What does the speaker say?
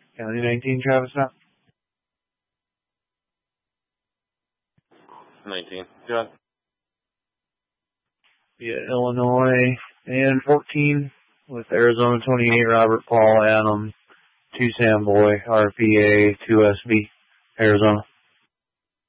County 19, Travis now. 19. Go ahead. Yeah, Illinois and 14 with Arizona 28, Robert Paul Adam, 2 Sam Boy, RPA, 2 SB, Arizona.